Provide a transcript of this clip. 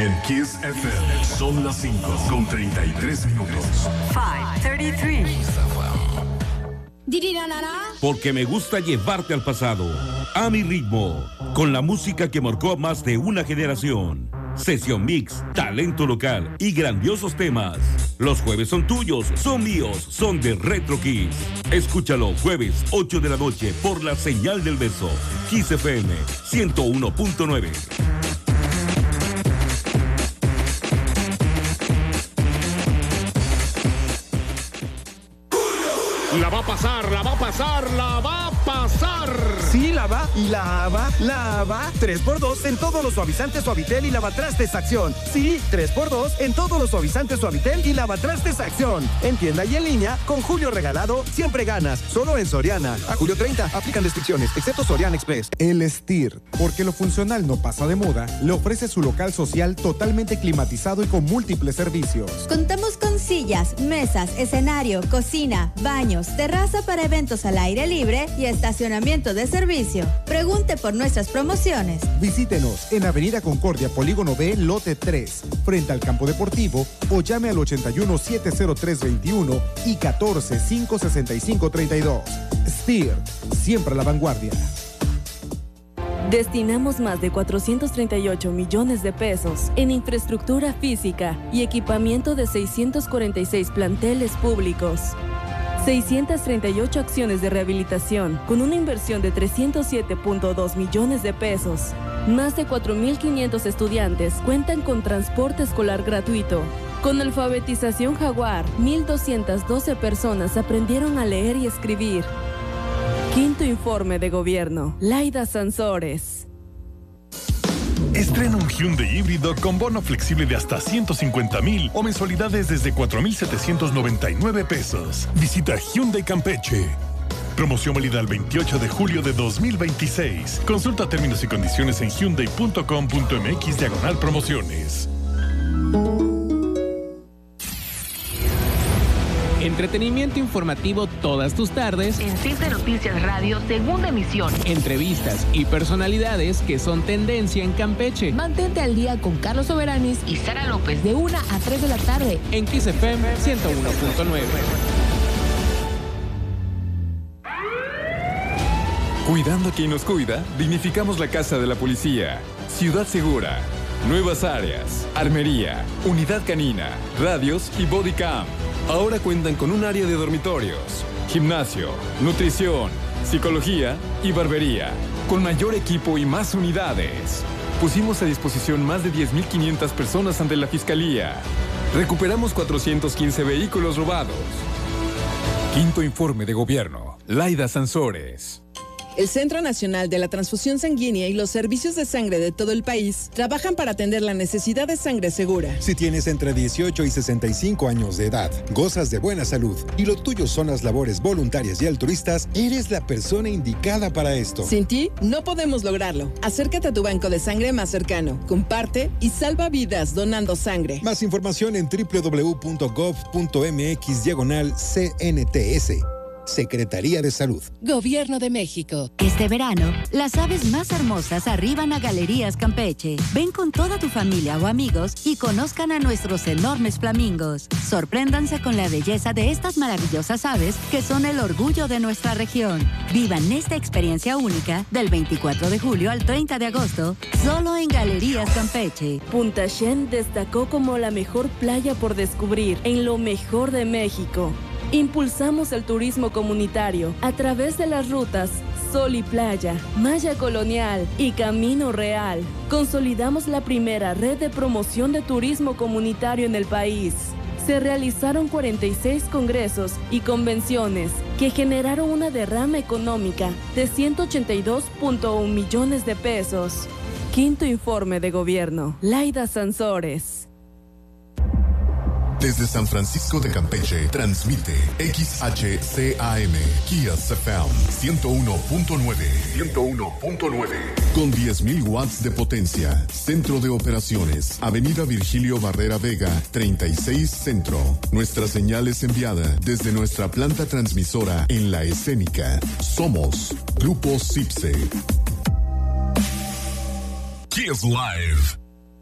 En Kiss FM son las 5:33 minutos. 5:33. Porque me gusta llevarte al pasado, a mi ritmo, con la música que marcó a más de una generación. Sesión mix, talento local y grandiosos temas. Los jueves son tuyos, son míos, son de Retro Kiss. Escúchalo jueves 8 de la noche por la señal del beso. Kiss FM 101.9. La va a pasar, la va a pasar, la va a pasar. Sí, la va y la va, la va. 3x2 en todos los suavizantes Suavitel y lavatrastes Acción. Sí, 3x2 en todos los suavizantes Suavitel y lavatrastes Acción. En tienda y en línea, con Julio regalado, siempre ganas. Solo en Soriana. A julio 30, aplican restricciones, excepto Soriana Express. El STIR, porque lo funcional no pasa de moda, le ofrece su local social totalmente climatizado y con múltiples servicios. Contamos con sillas, mesas, escenario, cocina, baños, terraza para eventos al aire libre y estacionamiento de servicio. Pregunte por nuestras promociones. Visítenos en Avenida Concordia, Polígono B, Lote 3, frente al campo deportivo, o llame al 81-703-21 y 14-565-32. STIR, siempre a la vanguardia. Destinamos más de 438 millones de pesos en infraestructura física y equipamiento de 646 planteles públicos. 638 acciones de rehabilitación con una inversión de 307.2 millones de pesos. Más de 4.500 estudiantes cuentan con transporte escolar gratuito. Con alfabetización Jaguar, 1.212 personas aprendieron a leer y escribir. Quinto informe de gobierno. Laida Sansores. Estrena un Hyundai híbrido con bono flexible de hasta 150,000 o mensualidades desde 4,799 pesos. Visita Hyundai Campeche. Promoción válida el 28 de julio de 2026. Consulta términos y condiciones en hyundai.com.mx/promociones. Entretenimiento informativo todas tus tardes. En Simple Noticias Radio, segunda emisión. Entrevistas y personalidades que son tendencia en Campeche. Mantente al día con Carlos Soberanis y Sara López de 1 a 3 de la tarde. En Kiss FM 101.9. Cuidando a quien nos cuida, dignificamos la casa de la policía. Ciudad Segura. Nuevas áreas. Armería. Unidad canina. Radios y bodycam. Ahora cuentan con un área de dormitorios, gimnasio, nutrición, psicología y barbería, con mayor equipo y más unidades. Pusimos a disposición más de 10.500 personas ante la Fiscalía. Recuperamos 415 vehículos robados. Quinto informe de gobierno. Laida Sansores. El Centro Nacional de la Transfusión Sanguínea y los servicios de sangre de todo el país trabajan para atender la necesidad de sangre segura. Si tienes entre 18 y 65 años de edad, gozas de buena salud y lo tuyo son las labores voluntarias y altruistas, eres la persona indicada para esto. Sin ti, no podemos lograrlo. Acércate a tu banco de sangre más cercano, comparte y salva vidas donando sangre. Más información en www.gov.mx/CNTS. Secretaría de Salud. Gobierno de México. Este verano, las aves más hermosas arriban a Galerías Campeche. Ven con toda tu familia o amigos y conozcan a nuestros enormes flamingos. Sorpréndanse con la belleza de estas maravillosas aves que son el orgullo de nuestra región. Vivan esta experiencia única del 24 de julio al 30 de agosto, solo en Galerías Campeche. Punta Shen destacó como la mejor playa por descubrir en lo mejor de México. Impulsamos el turismo comunitario a través de las rutas Sol y Playa, Maya Colonial y Camino Real. Consolidamos la primera red de promoción de turismo comunitario en el país. Se realizaron 46 congresos y convenciones que generaron una derrama económica de 182.1 millones de pesos. Quinto informe de gobierno. Laida Sansores. Desde San Francisco de Campeche, transmite XHCAM, Kiss FM 101.9. 101.9. Con 10.000 watts de potencia. Centro de operaciones. Avenida Virgilio Barrera Vega, 36 Centro. Nuestra señal es enviada desde nuestra planta transmisora en La Escénica. Somos Grupo CIPSE. Kiss Live.